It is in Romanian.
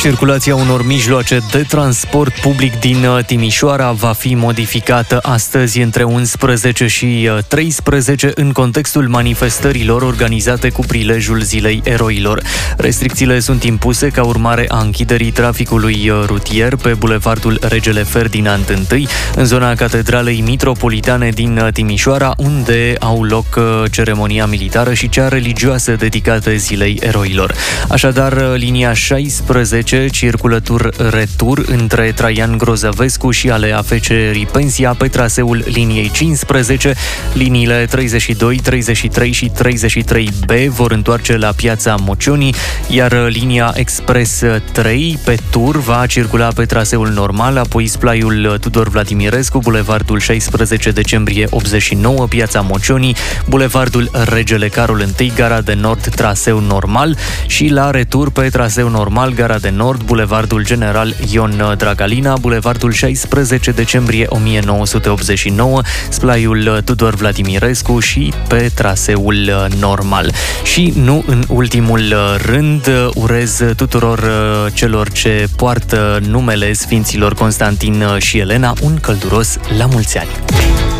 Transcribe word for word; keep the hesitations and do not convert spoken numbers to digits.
Circulația unor mijloace de transport public din Timișoara va fi modificată astăzi între unsprezece și treisprezece în contextul manifestărilor organizate cu prilejul Zilei Eroilor. Restricțiile sunt impuse ca urmare a închiderii traficului rutier pe bulevardul Regele Ferdinand I, în zona Catedralei Mitropolitane din Timișoara, unde au loc ceremonia militară și cea religioasă dedicată Zilei Eroilor. Așadar, linia șaisprezece circulă tur-retur între Traian Grozăvescu și ale A F C Ripensia pe traseul liniei cincisprezece. Liniile treizeci și doi, treizeci și trei și treizeci și trei B vor întoarce la Piața Mocioni, iar linia Expres trei pe tur va circula pe traseul normal, apoi splaiul Tudor Vladimirescu, bulevardul șaisprezece decembrie optzeci și nouă, Piața Mocioni, bulevardul Regele Carol I, Gara de Nord, traseu normal, și la retur pe traseu normal, Gara de Nord, bulevardul General Ion Dragalina, bulevardul șaisprezece decembrie o mie nouă sute optzeci și nouă, splaiul Tudor Vladimirescu și pe traseul normal. Și nu în ultimul rând, urez tuturor celor ce poartă numele Sfinților Constantin și Elena un călduros la mulți ani!